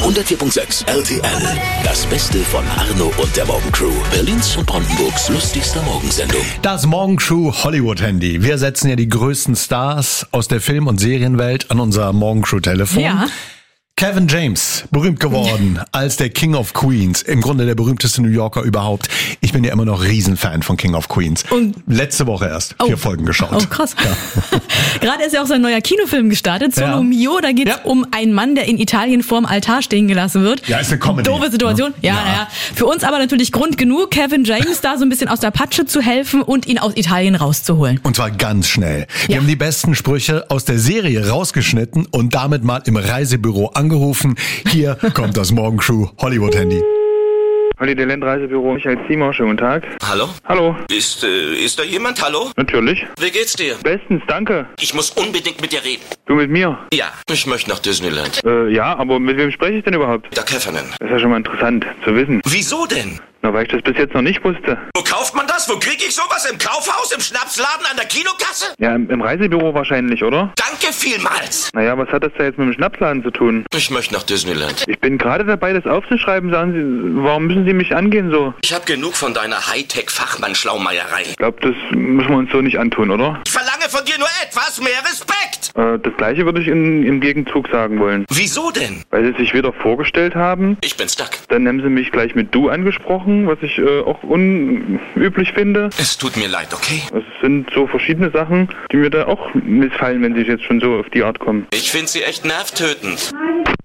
104.6 RTL. Das Beste von Arno und der Morgencrew. Berlins und Brandenburgs lustigster Morgensendung. Das Morgencrew Hollywood-Handy. Wir setzen ja die größten Stars aus der Film- und Serienwelt an unser Morgencrew-Telefon. Ja. Kevin James, berühmt geworden als der King of Queens. Im Grunde der berühmteste New Yorker überhaupt. Ich bin ja immer noch Riesenfan von King of Queens. Und letzte Woche erst 4 Folgen geschaut. Oh, krass. Ja. Gerade ist ja auch sein neuer Kinofilm gestartet, Solo Ja. Mio. Da geht's um einen Mann, der in Italien vorm Altar stehen gelassen wird. Ja, ist eine Comedy. Doofe Situation. Ja, naja. Für uns aber natürlich Grund genug, Kevin James da so ein bisschen aus der Patsche zu helfen und ihn aus Italien rauszuholen. Und zwar ganz schnell. Wir haben die besten Sprüche aus der Serie rausgeschnitten und damit mal im Reisebüro angerufen. Hier kommt das Morgencrew Hollywood-Handy. Holiday Land Reisebüro, Michael Ziemer, schönen guten Tag. Hallo? Hallo, Ist da jemand? Hallo? natürlich. Wie geht's dir? Bestens, danke. Ich muss unbedingt mit dir reden. Du mit mir? Ja, ich möchte nach Disneyland. Ja, aber mit wem spreche ich denn überhaupt? Der Käfernen. Das ist ja schon mal interessant zu wissen. Wieso denn? Na, weil ich das bis jetzt noch nicht wusste. Wo kauft man das? Wo krieg ich sowas? Im Kaufhaus? Im Schnapsladen? An der Kinokasse? Ja, im Reisebüro wahrscheinlich, oder? Danke vielmals. Naja, was hat das da jetzt mit dem Schnapsladen zu tun? Ich möchte nach Disneyland. Ich bin gerade dabei, das aufzuschreiben. Sagen Sie, warum müssen Sie mich angehen so? Ich habe genug von deiner Hightech-Fachmann-Schlaumeierei. Ich glaube, das müssen wir uns so nicht antun, oder? Ich verlange von dir nur etwas mehr Respekt. Das Gleiche würde ich im Gegenzug sagen wollen. Wieso denn? Weil Sie sich wieder vorgestellt haben. Ich bin stuck. Dann haben Sie mich gleich mit Du angesprochen, was ich auch unüblich finde. Es tut mir leid, okay? Es sind so verschiedene Sachen, die mir da auch missfallen, wenn Sie jetzt schon so auf die Art kommen. Ich finde sie echt nervtötend.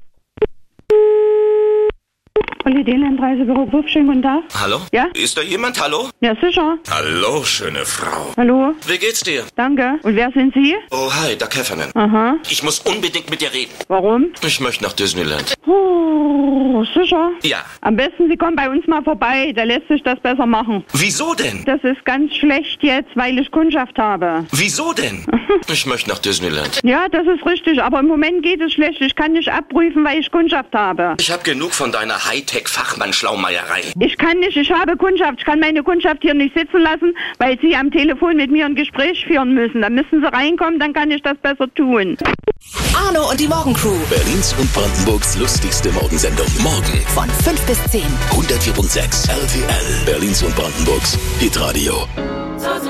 Holiday Land Reisebüro Wuff, schönen guten Tag. Hallo? Ja? Ist da jemand? Hallo? Ja, sicher. Hallo, schöne Frau. Hallo, Wie geht's dir? danke. Und wer sind Sie? Oh, hi, der Käfernen. Aha. Ich muss unbedingt mit dir reden. Warum? Ich möchte nach Disneyland. Oh, sicher. Ja. Am besten Sie kommen bei uns mal vorbei, da lässt sich das besser machen. Wieso denn? Das ist ganz schlecht jetzt, weil ich Kundschaft habe. Wieso denn? Ich möchte nach Disneyland. Ja, das ist richtig, aber im Moment geht es schlecht. Ich kann nicht abprüfen, weil ich Kundschaft habe. Ich habe genug von deiner Hightech-Fachmann-Schlaumeierei. Ich kann nicht, ich habe Kundschaft. Ich kann meine Kundschaft hier nicht sitzen lassen, weil Sie am Telefon mit mir ein Gespräch führen müssen. Dann müssen Sie reinkommen, dann kann ich das besser tun. Arno und die Morgencrew. Berlins und Brandenburgs lustigste Morgensendung. Morgen Von 5 bis 10. 104.6 RTL. Berlins und Brandenburgs Hitradio.